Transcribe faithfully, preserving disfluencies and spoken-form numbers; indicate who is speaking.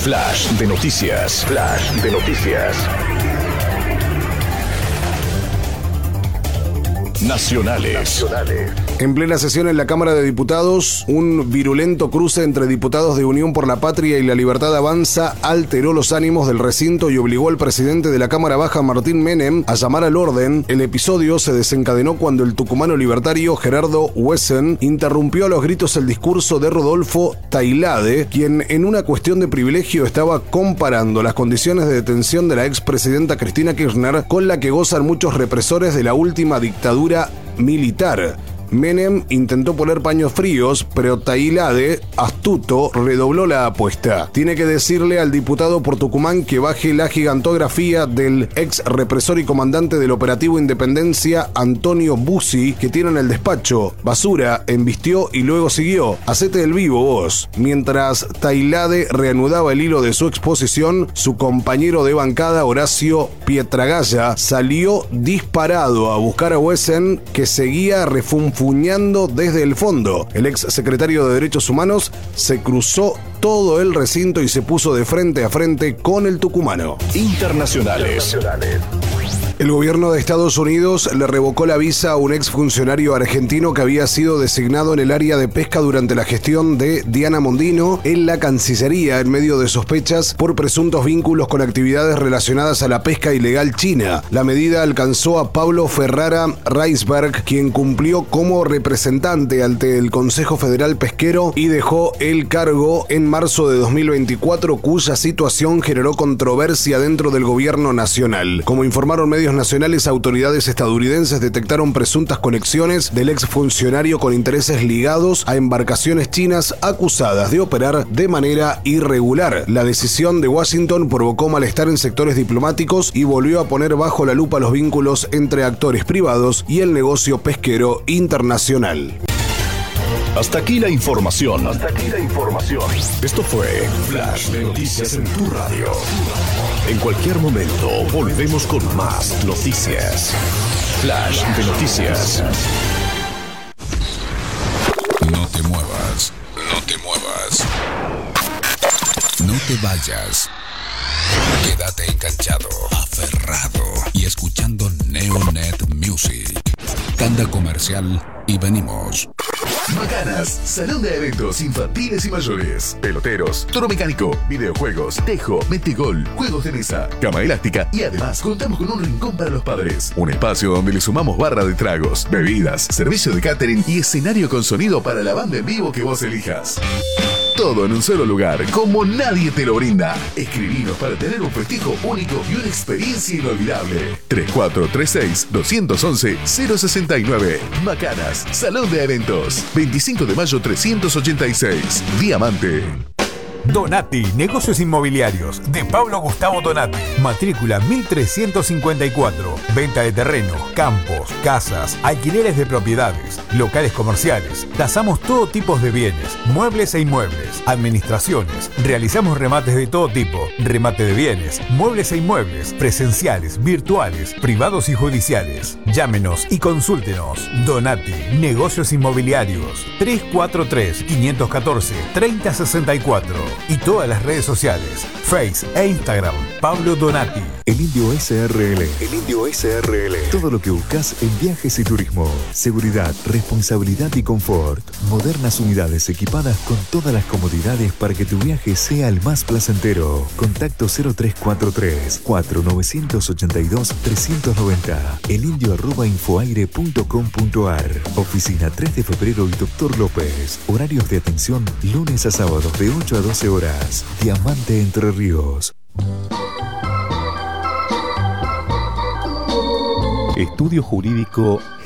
Speaker 1: Flash de noticias. Flash de noticias. Nacionales. Nacionales.
Speaker 2: En plena sesión en la Cámara de Diputados, un virulento cruce entre diputados de Unión por la Patria y La Libertad Avanza alteró los ánimos del recinto y obligó al presidente de la Cámara Baja, Martín Menem, a llamar al orden. El episodio se desencadenó cuando el tucumano libertario Gerardo Wesen interrumpió a los gritos el discurso de Rodolfo Tailade, quien en una cuestión de privilegio estaba comparando las condiciones de detención de la expresidenta Cristina Kirchner con la que gozan muchos represores de la última dictadura militar. Menem intentó poner paños fríos, pero Tailade, astuto, redobló la apuesta. Tiene que decirle al diputado por Tucumán que baje la gigantografía del ex represor y comandante del operativo Independencia, Antonio Bussi, que tiene en el despacho. Basura, embistió y luego siguió. Hacete el vivo vos. Mientras Tailade reanudaba el hilo de su exposición, su compañero de bancada, Horacio Pietragalla, salió disparado a buscar a Wesen, que seguía refunfuñando desde el fondo. El ex secretario de Derechos Humanos se cruzó todo el recinto y se puso de frente a frente con el tucumano.
Speaker 1: Internacionales.
Speaker 2: El gobierno de Estados Unidos le revocó la visa a un exfuncionario argentino que había sido designado en el área de pesca durante la gestión de Diana Mondino en la Cancillería en medio de sospechas por presuntos vínculos con actividades relacionadas a la pesca ilegal china. La medida alcanzó a Pablo Ferrara Reisberg, quien cumplió como representante ante el Consejo Federal Pesquero y dejó el cargo en marzo de dos mil veinticuatro, cuya situación generó controversia dentro del gobierno nacional. Como informaron medios nacionales, autoridades estadounidenses detectaron presuntas conexiones del exfuncionario con intereses ligados a embarcaciones chinas acusadas de operar de manera irregular. La decisión de Washington provocó malestar en sectores diplomáticos y volvió a poner bajo la lupa los vínculos entre actores privados y el negocio pesquero internacional.
Speaker 1: Hasta aquí la información. Hasta aquí la información. Esto fue Flash de Noticias en tu radio. En cualquier momento volvemos con más noticias. Flash de Noticias.
Speaker 3: No te muevas. No te muevas. No te vayas. Quédate enganchado, aferrado y escuchando Neonet Music. Tanda comercial y venimos.
Speaker 4: Macanas, salón de eventos infantiles y mayores, peloteros, toro mecánico, videojuegos, tejo, metegol, juegos de mesa, cama elástica y además contamos con un rincón para los padres. Un espacio donde le sumamos barra de tragos, bebidas, servicio de catering y escenario con sonido para la banda en vivo que vos elijas. Todo en un solo lugar, como nadie te lo brinda. Escribinos para tener un festejo único y una experiencia inolvidable. tres cuatro tres seis, dos uno uno, cero seis nueve. Macanas, Salón de Eventos. veinticinco de mayo trescientos ochenta y seis. Diamante.
Speaker 5: Donati, Negocios Inmobiliarios, de Pablo Gustavo Donati. Matrícula mil trescientos cincuenta y cuatro. Venta de terrenos, campos, casas, alquileres de propiedades, locales comerciales. Tasamos todo tipo de bienes, muebles e inmuebles, administraciones. Realizamos remates de todo tipo, remate de bienes, muebles e inmuebles, presenciales, virtuales, privados y judiciales. Llámenos y consúltenos. Donati, Negocios Inmobiliarios. tres cuatro tres, cinco uno cuatro, tres cero seis cuatro. Y todas las redes sociales, Face e Instagram, Pablo Donati.
Speaker 6: El Indio S R L. El Indio S R L. Todo lo que buscas en viajes y turismo. Seguridad, responsabilidad y confort. Modernas unidades equipadas con todas las comodidades para que tu viaje sea el más placentero. Contacto cero tres cuatro tres, cuatro nueve ocho dos, tres nueve cero. elindio arroba infoaire punto com punto ar. Oficina tres de febrero y Doctor López. Horarios de atención lunes a sábados de ocho a doce horas. Diamante Entre Ríos. Estudio Jurídico